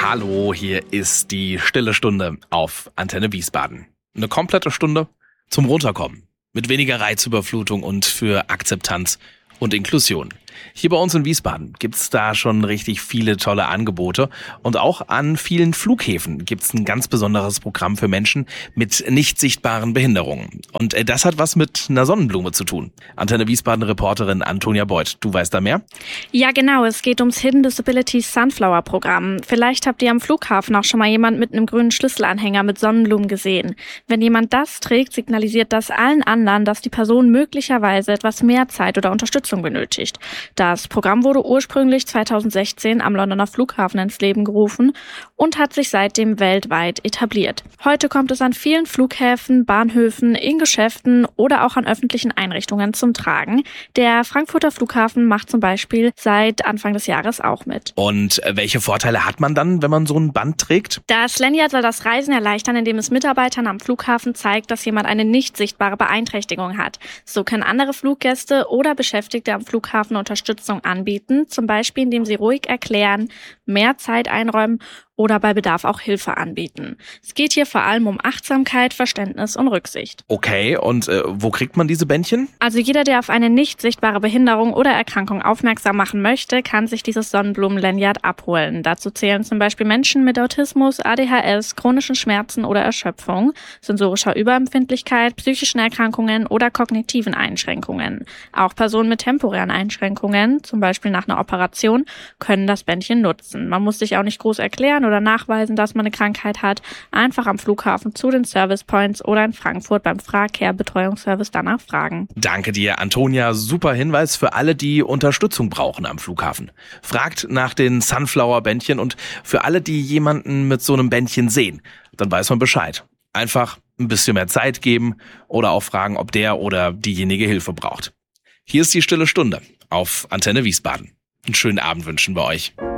Hallo, hier ist die Stille Stunde auf Antenne Wiesbaden. Eine komplette Stunde zum Runterkommen. Mit weniger Reizüberflutung und für Akzeptanz und Inklusion. Hier bei uns in Wiesbaden gibt's da schon richtig viele tolle Angebote. Und auch an vielen Flughäfen gibt's ein ganz besonderes Programm für Menschen mit nicht sichtbaren Behinderungen. Und das hat was mit einer Sonnenblume zu tun. Antenne Wiesbaden-Reporterin Antonia Beuth, du weißt da mehr? Ja, genau. Es geht ums Hidden Disability Sunflower Programm. Vielleicht habt ihr am Flughafen auch schon mal jemand mit einem grünen Schlüsselanhänger mit Sonnenblumen gesehen. Wenn jemand das trägt, signalisiert das allen anderen, dass die Person möglicherweise etwas mehr Zeit oder Unterstützung benötigt. Das Programm wurde ursprünglich 2016 am Londoner Flughafen ins Leben gerufen und hat sich seitdem weltweit etabliert. Heute kommt es an vielen Flughäfen, Bahnhöfen, in Geschäften oder auch an öffentlichen Einrichtungen zum Tragen. Der Frankfurter Flughafen macht zum Beispiel seit Anfang des Jahres auch mit. Und welche Vorteile hat man dann, wenn man so ein Band trägt? Das Lanyard soll das Reisen erleichtern, indem es Mitarbeitern am Flughafen zeigt, dass jemand eine nicht sichtbare Beeinträchtigung hat. So können andere Fluggäste oder Beschäftigte am Flughafen Unterstützung anbieten, zum Beispiel indem sie ruhig erklären, mehr Zeit einräumen oder bei Bedarf auch Hilfe anbieten. Es geht hier vor allem um Achtsamkeit, Verständnis und Rücksicht. Okay, und wo kriegt man diese Bändchen? Also jeder, der auf eine nicht sichtbare Behinderung oder Erkrankung aufmerksam machen möchte, kann sich dieses Sonnenblumen-Lanyard abholen. Dazu zählen zum Beispiel Menschen mit Autismus, ADHS, chronischen Schmerzen oder Erschöpfung, sensorischer Überempfindlichkeit, psychischen Erkrankungen oder kognitiven Einschränkungen. Auch Personen mit temporären Einschränkungen, zum Beispiel nach einer Operation, können das Bändchen nutzen. Man muss sich auch nicht groß erklären oder nachweisen, dass man eine Krankheit hat. Einfach am Flughafen zu den Service Points oder in Frankfurt beim Fracare-Betreuungsservice danach fragen. Danke dir, Antonia. Super Hinweis für alle, die Unterstützung brauchen am Flughafen. Fragt nach den Sunflower-Bändchen und für alle, die jemanden mit so einem Bändchen sehen, dann weiß man Bescheid. Einfach ein bisschen mehr Zeit geben oder auch fragen, ob der oder diejenige Hilfe braucht. Hier ist die Stille Stunde auf Antenne Wiesbaden. Einen schönen Abend wünschen wir euch.